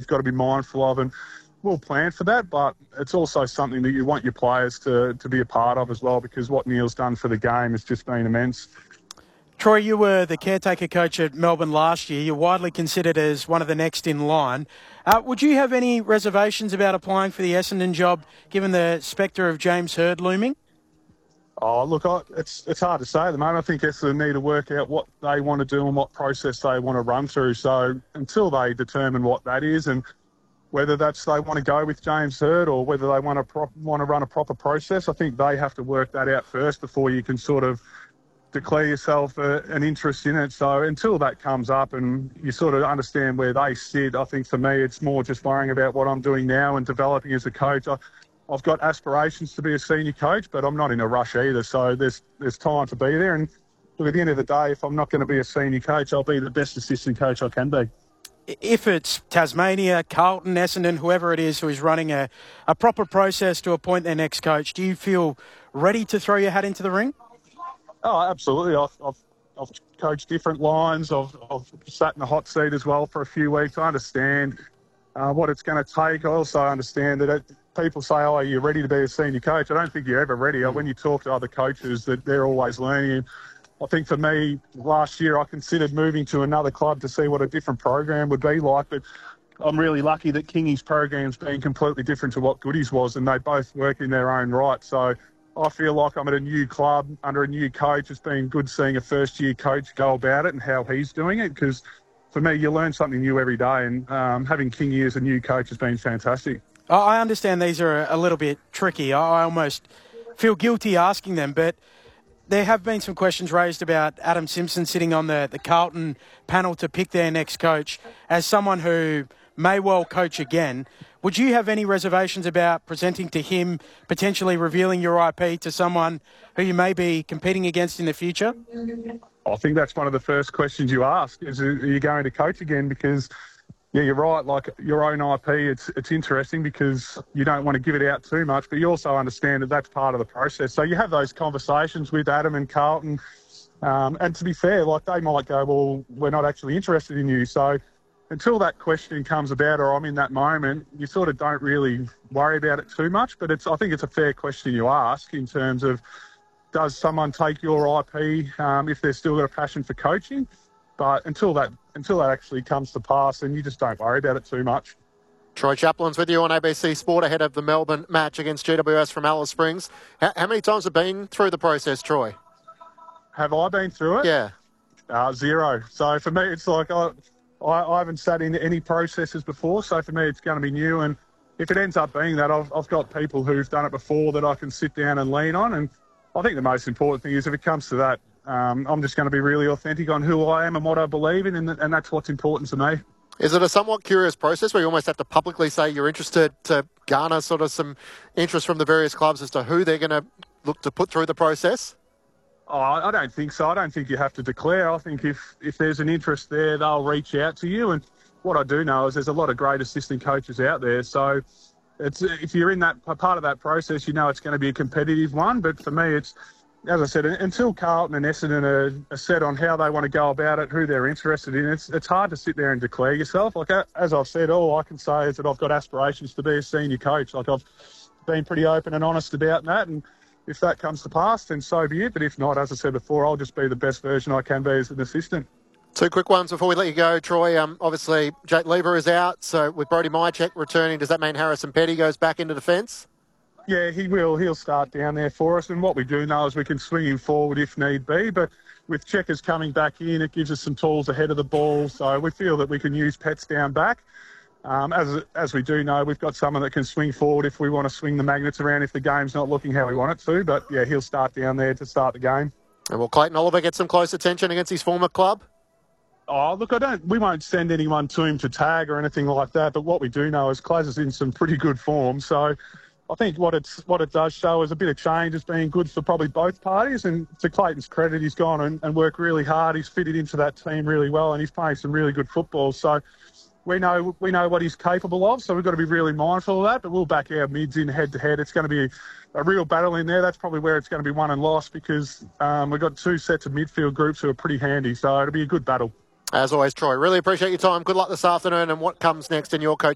you've got to be mindful of, and we'll plan for that. But it's also something that you want your players to be a part of as well, because what Neil's done for the game has just been immense. Troy, you were the caretaker coach at Melbourne last year. You're widely considered as one of the next in line. Would you have any reservations about applying for the Essendon job, given the spectre of James Hird looming? Oh, look, it's hard to say at the moment. I think Essendon need to work out what they want to do and what process they want to run through. So until they determine what that is, and whether that's they want to go with James Hird or whether they want to run a proper process, I think they have to work that out first before you can sort of declare yourself an interest in it. So until that comes up and you sort of understand where they sit, I think for me it's more just worrying about what I'm doing now and developing as a coach. I've got aspirations to be a senior coach, but I'm not in a rush either. So there's time to be there. And look, at the end of the day, if I'm not going to be a senior coach, I'll be the best assistant coach I can be. If it's Tasmania, Carlton, Essendon, whoever it is who is running a proper process to appoint their next coach, do you feel ready to throw your hat into the ring? Oh, absolutely. I've coached different lines. I've sat in the hot seat as well for a few weeks. I understand what it's going to take. I also understand that people say, oh, are you ready to be a senior coach? I don't think you're ever ready. When you talk to other coaches, that they're always learning. I think for me, last year I considered moving to another club to see what a different program would be like. But I'm really lucky that Kingy's program's been completely different to what Goody's was, and they both work in their own right. So I feel like I'm at a new club under a new coach. It's been good seeing a first-year coach go about it and how he's doing it, because for me, you learn something new every day, and having Kingy as a new coach has been fantastic. I understand these are a little bit tricky. I almost feel guilty asking them, but there have been some questions raised about Adam Simpson sitting on the Carlton panel to pick their next coach. As someone who may well coach again, would you have any reservations about presenting to him, potentially revealing your IP to someone who you may be competing against in the future? I think that's one of the first questions you ask, is are you going to coach again? Because, yeah, you're right, like your own IP, it's interesting because you don't want to give it out too much, but you also understand that that's part of the process. So you have those conversations with Adam and Carlton, and to be fair, like they might go, well, we're not actually interested in you. So until that question comes about or I'm in that moment, you sort of don't really worry about it too much. But I think it's a fair question you ask in terms of, does someone take your IP if they've still got a passion for coaching? But until that actually comes to pass, then you just don't worry about it too much. Troy Chaplin's with you on ABC Sport ahead of the Melbourne match against GWS from Alice Springs. How many times have you been through the process, Troy? Have I been through it? Yeah. 0. So for me, it's like I haven't sat in any processes before, so for me it's going to be new. And if it ends up being that, I've got people who've done it before that I can sit down and lean on. And I think the most important thing is if it comes to that, I'm just going to be really authentic on who I am and what I believe in, and that's what's important to me. Is it a somewhat curious process where you almost have to publicly say you're interested to garner sort of some interest from the various clubs as to who they're going to look to put through the process? Oh, I don't think so. I don't think you have to declare. I think if there's an interest there, they'll reach out to you. And what I do know is there's a lot of great assistant coaches out there. So if you're in that part of that process, you know it's going to be a competitive one. But for me, it's, as I said, until Carlton and Essendon are set on how they want to go about it, who they're interested in, it's hard to sit there and declare yourself. Like, as I've said, all I can say is that I've got aspirations to be a senior coach. Like, I've been pretty open and honest about that, and if that comes to pass, then so be it. But if not, as I said before, I'll just be the best version I can be as an assistant. 2 quick ones before we let you go, Troy. Obviously, Jake Lever is out, so with Brodie Mychek returning, does that mean Harrison Petty goes back into defence? Yeah, he will. He'll start down there for us. And what we do know is we can swing him forward if need be. But with Checkers coming back in, it gives us some tools ahead of the ball. So we feel that we can use Pets down back. As we do know, we've got someone that can swing forward if we want to swing the magnets around if the game's not looking how we want it to. But, yeah, he'll start down there to start the game. And will Clayton Oliver get some close attention against his former club? Oh, look, we won't send anyone to him to tag or anything like that. But what we do know is Claz is in some pretty good form. So I think what it does show is a bit of change as being good for probably both parties. And to Clayton's credit, he's gone and worked really hard. He's fitted into that team really well, and he's playing some really good football. So we know what he's capable of. So we've got to be really mindful of that. But we'll back our mids in head to head. It's going to be a real battle in there. That's probably where it's going to be won and lost, because we've got 2 sets of midfield groups who are pretty handy. So it'll be a good battle. As always, Troy, really appreciate your time. Good luck this afternoon and what comes next in your coaching.